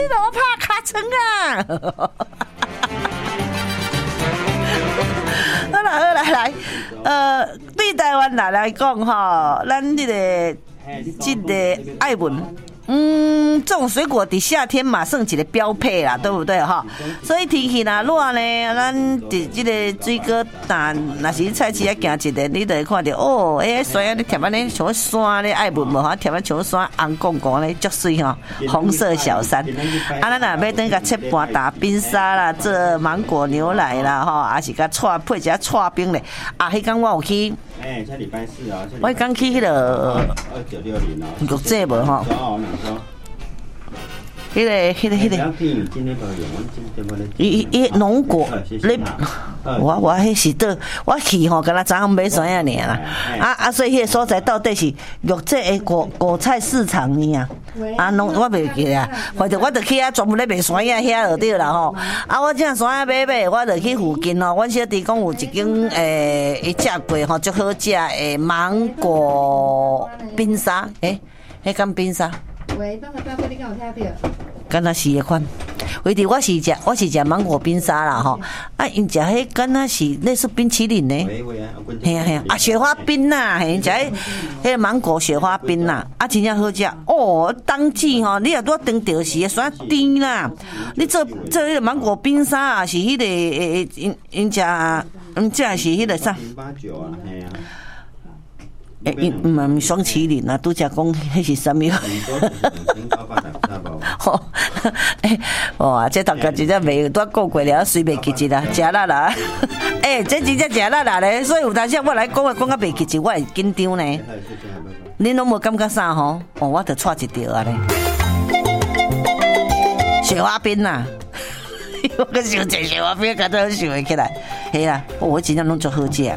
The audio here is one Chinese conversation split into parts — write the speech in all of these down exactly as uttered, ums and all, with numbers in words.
你怎么拍卡层啊？好啦好啦来，呃，对台湾人来讲吼，咱这个这个爱文。嗯，这种水果伫夏天嘛算一个标配啦，对不对哈？所以天气若热呢，咱伫这个水果摊，若是菜市啊行一个，你就会看到哦，哎，酸啊，你贴安尼像山咧，爱闻无哈？贴安像山红光光咧，足水吼，红色小山。啊，咱若要等甲切盘打冰沙啦，做芒果牛奶啦，吼，还是甲串配一下串冰咧。啊，迄天我有去。 哎，下礼拜四啊， 我刚去迄个二九六零哦， 国际无吼？ 哦，两周。 迄个、迄个、迄个，伊伊农果，你我我迄是倒，我去吼，敢若昨昏买啥样尔啦？啊啊，所以迄个所在到底是玉这的果果菜市场呢啊？啊，农我袂记啦，反正我着去遐专门咧卖山药遐就对啦吼。啊，我正山药买买，我着去附近吼，阮小弟讲有一间诶，伊食过吼，足好食诶芒果冰沙，诶，迄间冰沙。喂，等下等下，你敢有听到？敢若是迄款，为伫我是食，我是食芒果冰沙啦吼。啊，因食迄敢若是类似冰淇淋呢。嘿啊嘿啊，啊雪花冰呐，嘿，食迄迄个芒果雪花冰呐，啊真正好食哦。当季吼，你若拄当着时，选甜啦。你做做迄个芒果冰沙啊，是迄个诶，因因食，因食是迄个啥？零八九啊，嘿啊。诶，伊毋係雙麒麟啊，拄則講迄是啥物？吼，誒，哇！這頭家真正袂拄講過了，隨袂記一啦，食啦啦。誒，這真正食啦啦咧，所以有當時我來講啊，講啊袂記一，我會緊張呢。恁攏無感覺啥吼？哦，我着錯一條啊咧。雪花冰呐，我個想食雪花冰，感覺想會起來。係啦，我真正攏足好食。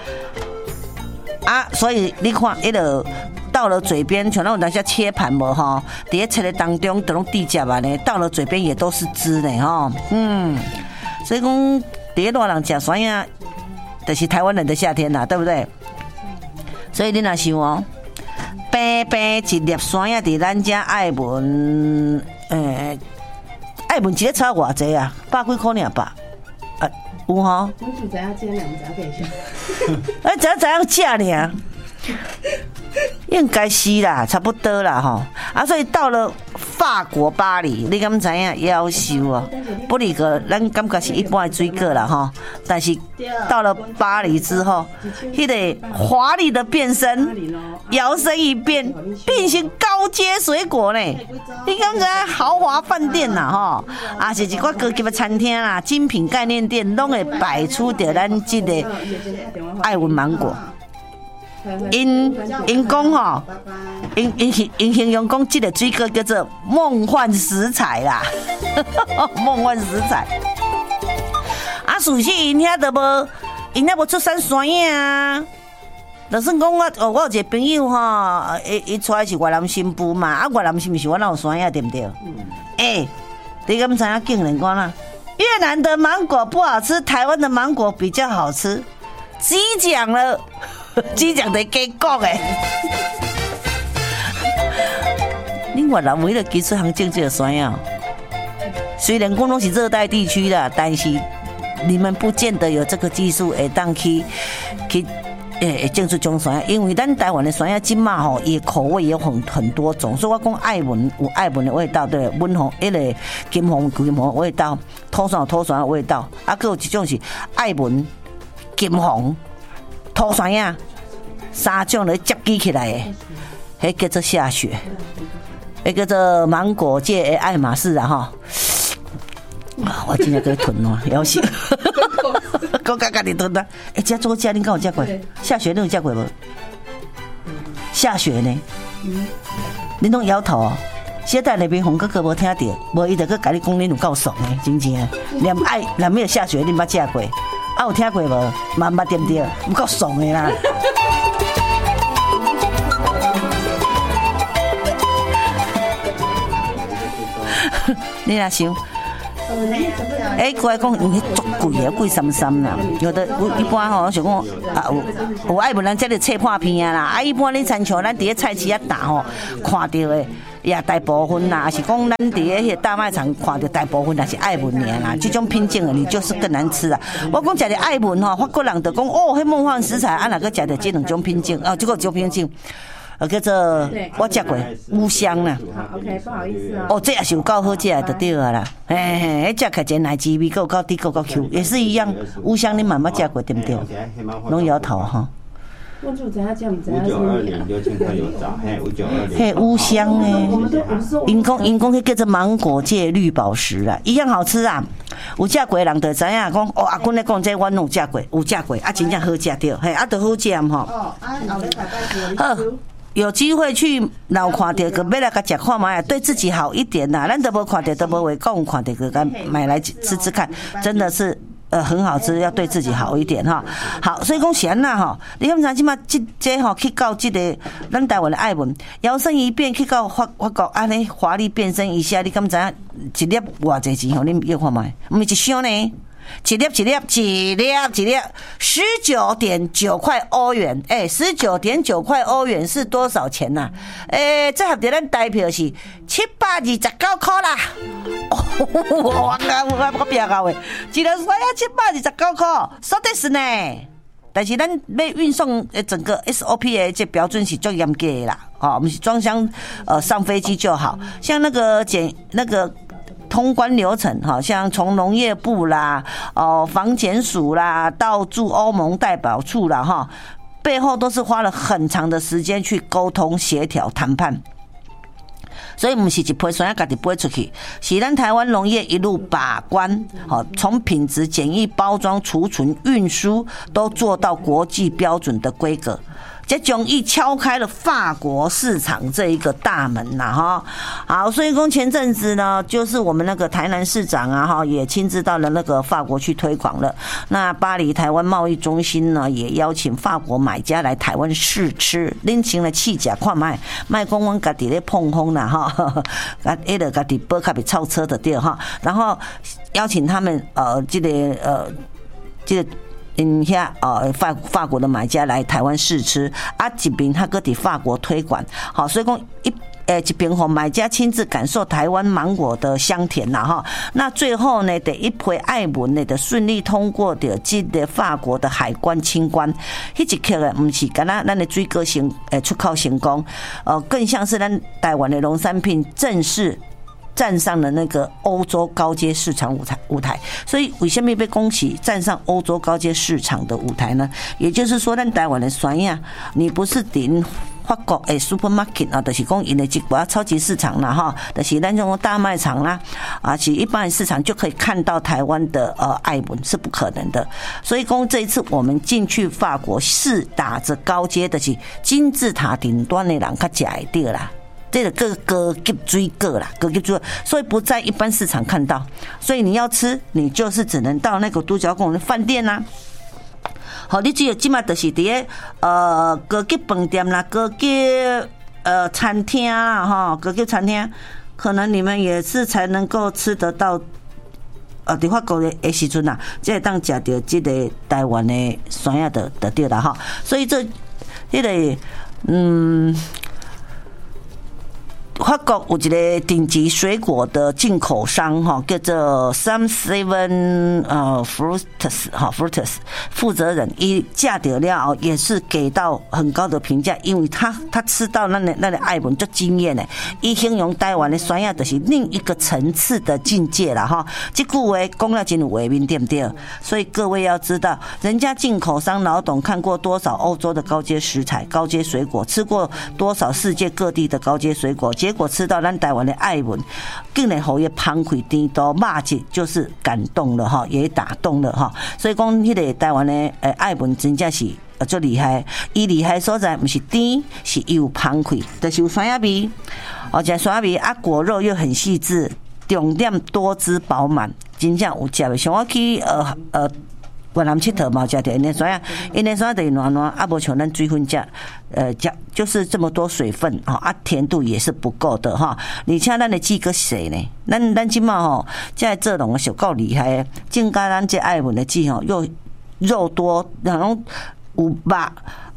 啊，所以你看，迄个到了嘴边，像那种那些切盘无哈，伫切的当中都拢地夹吧呢，到了嘴边也都是汁呢哈，嗯，所以讲，伫热人食酸呀，就是台湾人的夏天啦，对不对？所以你若想哦，白白一粒酸呀，伫咱家爱文，诶，爱文一个炒偌济啊？百几块尔吧？啊，有吼？我就知影这两只变相。哎，怎样怎样价呢？应该是啦，差不多啦吼。啊，所以到了法国巴黎，你敢知影夭寿啊？不离个，咱感觉是一般的水果啦吼。但是到了巴黎之后，迄个华丽的变身，摇身一变，变形高阶水果呢？你敢知影豪华饭店啦吼？啊，是一个高级的餐厅啦，精品概念店，拢会摆出着咱这个爱文芒果。因因讲吼，因因因形容讲这个水果叫做梦幻食材啦，梦幻食材。啊，事实因遐都无，因遐无出产山药啊。就算讲我哦，我有一个朋友吼，伊伊出来是越南新妇嘛，啊越南是毋是我那有山药对不对？嗯。哎、欸，你敢知影竟然讲啦，越南的芒果不好吃，台湾的芒果比较好吃，击奖了。只讲在假讲诶，恁越南为了技术行政这个山药，虽然讲拢是热带地区的，但是你们不见得有这个技术会当去去诶种出种山药，因为咱台湾的山药今嘛吼，伊口味也有很很多种，所以我讲爱文有爱文的味道，对，温红迄个金红金红的味道，土山有土山的味道，啊，还有一种是爱文金红。土山呀，三种来接起起来的，迄叫做下雪，迄叫做芒果界的爱马仕啊哈！我真正可以吞哦，要死！我家家己吞啊！哎，这做这你敢有食过？下雪你有食过无？下雪呢？你拢摇头哦。现在那边红哥哥无听到，无伊就去甲你讲，恁有够爽的，真正。连爱连没有下雪，你捌食过？啊，有听过无？嘛捌对不对？有够爽的啦！你若想，哎，过来讲，因为足贵啊，贵三三啦。有的一般吼，想讲啊，有有爱无人这里切破片啊啦。啊，一般你参像咱伫咧菜市啊打吼，看到的也大部分啦，还是讲咱伫个迄个大卖场看到大部分也是爱文尔啦，这种品种的你就是更难吃啊。我讲食着爱文吼，法国人就讲哦，迄梦幻食材，啊哪个食着这两种品种，哦，这个种品种。呃，叫做我食过乌香啦。 OK， 不好意思哦。 哦，这也是有够好食的，就对了啦。嘿嘿，迄食起来奶滋味，够够甜，够够 Q， 也是一样。乌香你慢慢食过对不对？拢摇头哈。 问主怎样叫你怎样？ 五九二零六千块有找，嘿，五九二零。 嘿，乌香诶。 我们都我说。 因讲因讲，迄叫做芒果界绿宝石啊，一样好吃啊。有食过人就知影讲，哦，阿公咧讲这阮有食过，有食过，啊，真正好食着，嘿，啊，都好食吼。 哦，啊，后日拜拜好。有机会去老看到，个要来甲食看卖，对自己好一点呐。咱都无看到，都无话讲，看到个咱买来吃吃看，真的是呃很好吃，要对自己好一点哈。好，所以讲是安那吼，你看像即马即这吼去到即个咱台湾的爱文，摇身一变去到法法国安尼华丽变身一下，你敢知影一粒偌济钱？吼，你要看卖，毋是一箱呢。一粒一粒一粒一粒，十九点九块欧元，哎、欸，十九点九块欧元是多少钱呐、啊？哎、欸，这合着咱台票是七百二十九块啦。哦，我我我别搞诶，一个说要七百二十九块，说的是呢。但是咱要运送诶整个 S O P 诶这标准是足严格的啦，哦，我们是装箱呃上飞机就好，像那个检那个。通关流程，好像从农业部啦、哦防检署啦，到驻欧盟代表处啦，哈，背后都是花了很长的时间去沟通、协调、谈判。所以不是一批酸家己飞出去，是咱台湾农业一路把关，好，从品质、检疫、包装、储存、运输都做到国际标准的规格。这终于敲开了法国市场这一个大门啦，哈。好，所以说前阵子呢，就是我们那个台南市长啊，哈，也亲自到了那个法国去推广了。那巴黎台湾贸易中心呢，也邀请法国买家来台湾试吃，拎请了试吃看卖，卖讲阮家己咧碰风啦，哈，啊，迄个家己报卡比超车的对哈，然后邀请他们呃，这个呃，这个。嗯，遐呃法法国的买家来台湾试吃，啊，一边他搁伫法国推广，好，所以讲一诶一边吼买家亲自感受台湾芒果的香甜呐哈。那最后呢，第一批爱文呢，的顺利通过的这个法国的海关清关，迄一刻诶，唔是干那咱的水果成诶出口成功，呃，更像是咱台湾的农产品正式。站上了那个欧洲高阶市场舞台舞台，所以为什么被恭喜站上欧洲高阶市场的舞台呢？也就是说，咱台湾的酸呀，你不是顶法国的 supermarket 啊，就是讲因的一寡超级市场啦哈，就是咱这种大卖场啦，啊，其实一般的市场就可以看到台湾的呃爱文是不可能的。所以讲这一次我们进去法国是打着高阶的是金字塔顶端的人较食会到啦。这个各高级水果啦，高级水果，所以不在一般市场看到。所以你要吃，你就是只能到那个独角拱的饭店啦、啊。好，你只有今嘛就是伫个呃高级饭店啦，高级呃餐厅啦，哈，高级餐厅，可能你们也是才能够吃得到。呃，伫法国的时阵啊，才会当食到这个台湾的酸呀的的对啦哈。所以这这个嗯。法国有一个顶级水果的进口商哈，叫做 Sam Seven 呃 Fruits 哈 Fruits 负责人，伊价得了也是给到很高的评价，因为他他吃到那里那里爱文就惊艳嘞，伊形容台湾的酸呀就是另一个层次的境界啦哈。这句话讲了真有画面对不对？所以各位要知道，人家进口商老董看过多少欧洲的高阶食材、高阶水果，吃过多少世界各地的高阶水果。结果吃到咱台湾的爱文，竟然好也澎开甜度骂起，就是感动了哈，也打动了哈。所以讲，迄个台湾的诶爱文真正是呃最厉害。伊厉害所在，不是甜，是有澎开，就是有酸芽味，而且酸芽味啊，果肉又很细致，重点多汁饱满，真正有食的。像我去呃呃。越南佚佗嘛，食着因的酸啊，因的酸等于软软，啊无像咱水粉食，呃，加就是这么多水分哈，啊甜度也是不够的哈。而且咱的鸡个水呢，咱咱即嘛吼，在这种小够厉害的，正加咱这爱文的鸡吼，又肉多，然后有肉，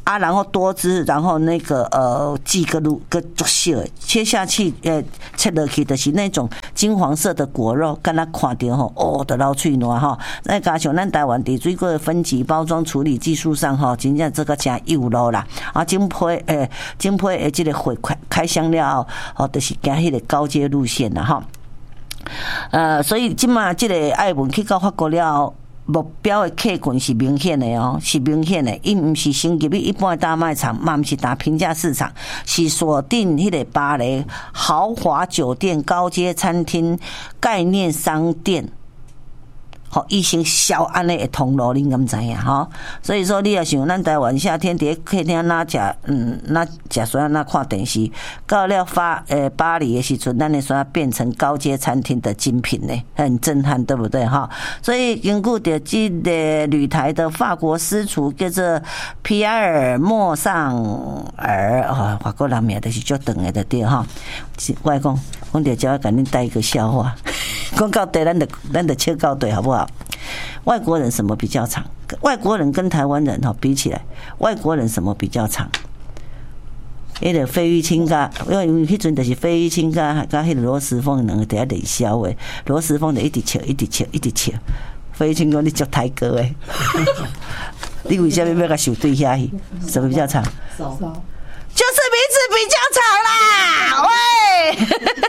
啊，然后多汁，然后那个呃，几个卤个足小，切下去，呃，切落去就是那种金黄色的果肉，跟它看到吼，哦，的老脆软哈。再加上咱台湾伫水果的分级包装处理技术上吼，真正这个真优路啦。啊，精批诶，精批诶，这个回开开箱了后，哦，就是行迄个高阶路线啦哈。呃，所以即马这个爱文去到法国了后。目标的客群是明显的哦，是明显的，伊毋是升级于一般的大卖场，嘛毋是打平价市场，是锁定迄个巴黎豪华酒店、高阶餐厅、概念商店。好，伊先销安尼的通路，恁敢知影吼？所以说，你也想，咱台湾夏天伫客厅哪食，嗯，哪食啥哪看电视，到了法呃巴黎的时阵，咱的啥变成高阶餐厅的精品呢，很震撼，对不对哈？所以根据的这个旅台的法国私厨叫做皮埃尔莫尚尔啊，法国人名就是足长的就对哈。我讲，我得叫我给恁带一个笑话。讲到对，咱的咱的切到对，好不好？外国人什么比较长？外国人跟台湾人哈比起来，外国人什么比较长？迄个费玉清甲，因为迄阵就是费玉清甲甲迄个罗时丰两个伫遐冷笑诶，罗时丰就一直笑，一直笑，一直笑。费玉清讲你足台歌诶，你为什么要甲受对遐去？什么比较长？ 手就是名字比较长啦，喂。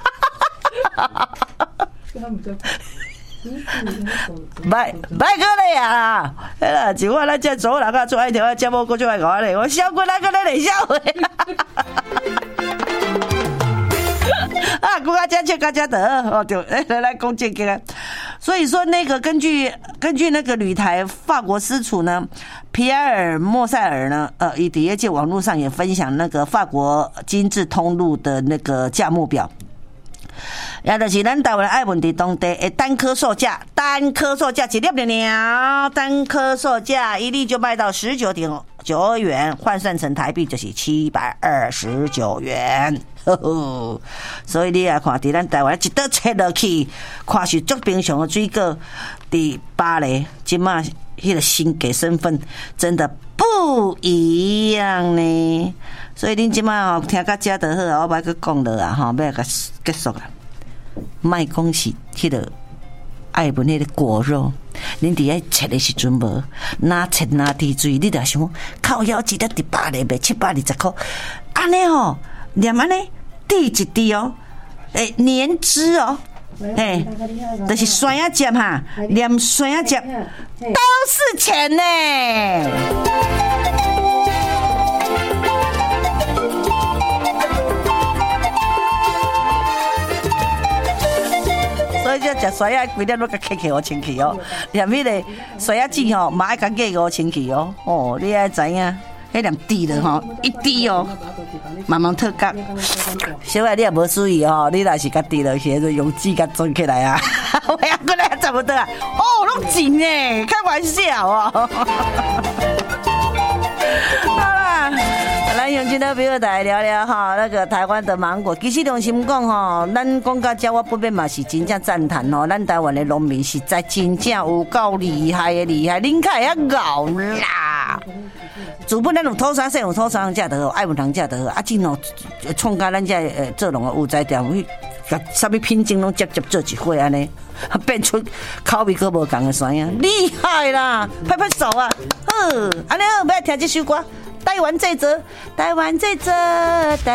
歹歹个咧啊！迄啦，就我咱这组人啊，做爱条啊，节目搁出来搞咧，我小姑那个咧冷笑话。啊，顾家家家家的哦，对，来来讲这个。所以说，那个根据根据那个旅台法国私厨呢，皮埃尔莫塞尔呢，呃，以第二届网络上也分享那个法国精致通路的那个价目表。也就是咱台湾爱问伫当地的单颗售价，单颗售价一粒的鸟，单颗售价一粒就卖到十九点九二元，换算成台币就是七百二十九元。呵呵，所以你也看，伫咱台湾一倒切落去，看是足平常的水果，伫巴黎即马迄个性格身份真的不一样呢。所以恁即马吼听到遮就好啊，我歹去讲了啊，吼，要甲结束啊。卖讲是迄个爱文迄个果肉，恁伫遐切的时阵无，哪切哪滴水，你著想靠腰一粒伫巴黎卖七百二十块，安尼吼，连安尼滴一滴哦，诶，粘汁哦。嘿，就是酸呀汁哈，连酸呀汁都是钱呢。所以这食酸呀，规粒都甲摕起我清气哦。连迄个酸呀籽吼，嘛爱甲过我清气哦。哦，你爱知影，迄连滴的吼，一滴哦，慢慢脱角。小爱你也无注意哦，你若是甲滴落去，就用纸甲装起来啊。我要过来差不多啊。哦，拢真诶，开玩笑哦。好啦。咱用今天朋友来聊聊哈，那个台湾的芒果。其实良心讲吼，咱讲到这我不免嘛是真正赞叹吼，咱台湾的农民实在真正有够厉害的厉害，恁看遐熬啦。自本咱有土产，说有土产食就好，爱文人食就好。啊，真哦，创甲咱这呃做农的有才调，甲啥物品种拢接接做一回安尼，变出口味可无共的酸啊，厉害啦！拍拍手啊！好，安尼好，要听这首歌。台湾这则，台湾这则，台。